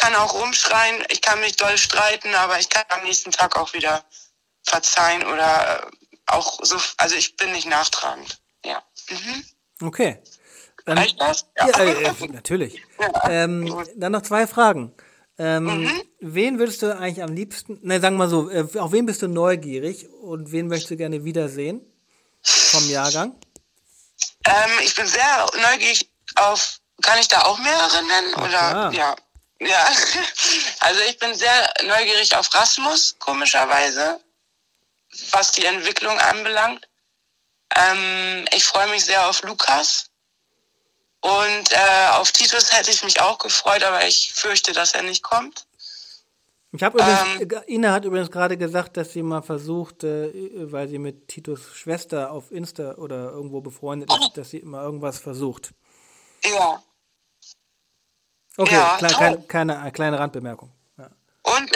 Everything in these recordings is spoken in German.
kann auch rumschreien, ich kann mich doll streiten, aber ich kann am nächsten Tag auch wieder verzeihen oder auch so, also ich bin nicht nachtragend. Ja. Okay. Reicht das? Ja, natürlich. Dann noch 2 Fragen. Wen würdest du eigentlich am liebsten, sagen wir mal so, auf wen bist du neugierig und wen möchtest du gerne wiedersehen vom Jahrgang? Ich bin sehr neugierig auf, kann ich da auch mehrere nennen? Oder? Klar. Ja. Also ich bin sehr neugierig auf Rasmus, komischerweise, was die Entwicklung anbelangt. Ich freue mich sehr auf Lukas. Und auf Titus hätte ich mich auch gefreut, aber ich fürchte, dass er nicht kommt. Ina hat übrigens gerade gesagt, dass sie mal versucht, weil sie mit Titus Schwester auf Insta oder irgendwo befreundet ist, dass sie immer irgendwas versucht. Ja. Okay, Ja, kleine Randbemerkung. Ja. Und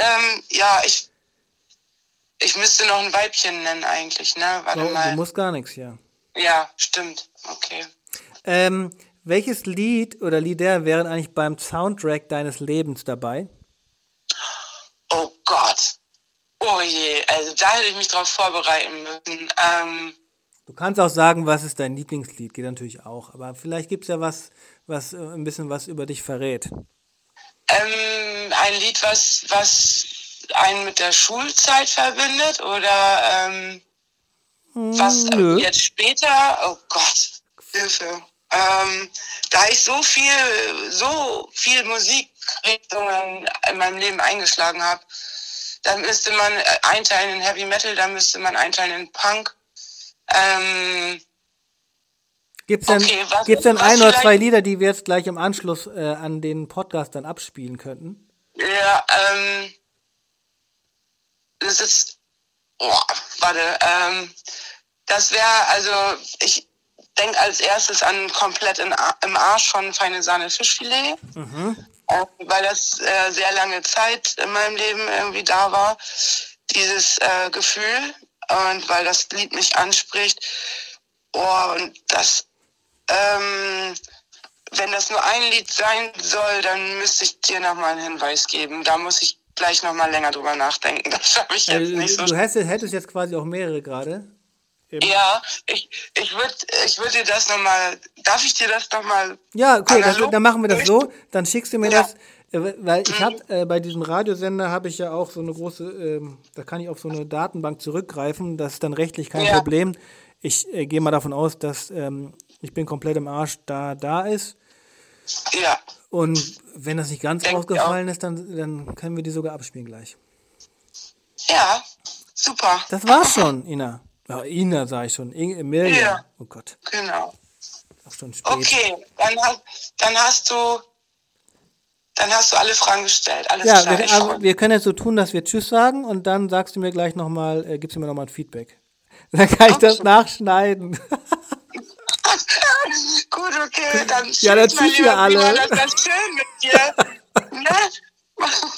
ich müsste noch ein Weibchen nennen eigentlich, ne? Warte mal. Du musst gar nichts, ja. Ja, stimmt. Okay. Welches Lied oder Lieder wären eigentlich beim Soundtrack deines Lebens dabei? Oh Gott. Oh je, also da hätte ich mich drauf vorbereiten müssen. Du kannst auch sagen, was ist dein Lieblingslied, geht natürlich auch. Aber vielleicht gibt es ja was ein bisschen was über dich verrät. Ein Lied, was einen mit der Schulzeit verbindet oder was jetzt später, oh Gott, Hilfe. Da ich so viel Musikrichtungen in meinem Leben eingeschlagen habe, dann müsste man einteilen in Heavy Metal, dann müsste man einteilen in Punk. Gibt's denn ein oder 2 Lieder, die wir jetzt gleich im Anschluss an den Podcast dann abspielen könnten? Ja, das ist, das wäre, also ich denke als erstes an komplett im Arsch von Feine Sahne Fischfilet, weil das sehr lange Zeit in meinem Leben irgendwie da war, dieses Gefühl, und weil das Lied mich anspricht. Und das, wenn das nur ein Lied sein soll, dann müsste ich dir nochmal einen Hinweis geben. Da muss ich gleich nochmal länger drüber nachdenken. Das schaffe ich jetzt nicht so. Du hättest jetzt quasi auch mehrere gerade. Ja, ich würde dir das nochmal, darf ich dir das nochmal? Ja, okay, dann machen wir das so, dann schickst du mir das, weil ich habe, bei diesem Radiosender habe ich ja auch so eine große, da kann ich auf so eine Datenbank zurückgreifen, das ist dann rechtlich kein Problem. Ich gehe mal davon aus, dass ich bin komplett im Arsch da ist. Ja. Und wenn das nicht ganz ausgefallen ist, dann können wir die sogar abspielen gleich. Ja, super. Das war's schon, Ina. Ja, Ina sag ich schon. Mirjam. Ja. Oh Gott. Genau. Auch schon spät. Okay, dann hast du alle Fragen gestellt. Alles klar. Wir können jetzt so tun, dass wir Tschüss sagen und dann sagst du mir gleich nochmal, gibst du mir nochmal ein Feedback. Dann kann ich das nachschneiden. Gut, okay, dann tschüss wir alle. Das war schön mit dir. Ne?